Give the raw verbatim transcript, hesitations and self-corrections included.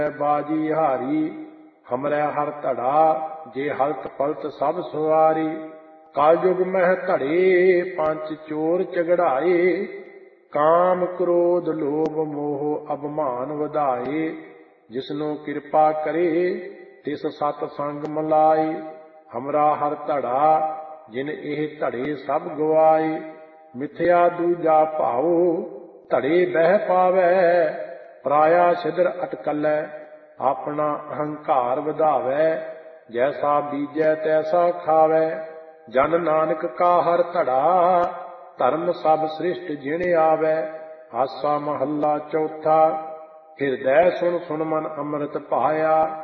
ਬਾਜੀ ਹਾਰੀ। ਹਮਰੈ ਹਰ ਧੜਾ ਜੇ ਹਲਤ ਪਲਤ ਸਭ ਸਵਾਰੀ। ਕਲਯੁਗ ਮਹਿ ਧੜੇ ਪੰਚ ਚੋਰ ਝਗੜਾਏ। ਕਾਮ ਕ੍ਰੋਧ ਲੋਭ ਮੋਹ ਅਭਿਮਾਨ ਵਧਾਏ। ਜਿਸਨੂੰ ਕਿਰਪਾ ਕਰੇ ਤਿਸ ਸਤ ਸੰਗ ਮਲਾਏ। ਹਮਰਾ ਹਰ ਧੜਾ ਜਿਨ ਇਹ ਧੜੇ ਸਭ ਗਵਾਏ। ਮਿਥਿਆ ਦੂਜਾ ਭਾਉ ਧੜੇ ਬਹਿ ਪਾਵੈ। ਪਰਾਇਆ ਛਿਦਰ ਅਟਕਲੈ ਆਪਣਾ ਅਹੰਕਾਰ ਵਧਾਵੈ। ਜੈਸਾ ਬੀਜੈ ਤੈਸਾ ਖਾਵੈ। ਜਨ ਨਾਨਕ ਕਾ ਹਰ ਧੜਾ ਧਰਮ ਸਭ ਸ੍ਰਿਸ਼ਟ ਜਿਣ ਆਵੈ। ਆਸਾ ਮਹੱਲਾ ਚੌਥਾ। ਹਿਰਦੈ ਸੁਣ ਸੁਣ ਮਨ ਅੰਮ੍ਰਿਤ ਪਾਇਆ।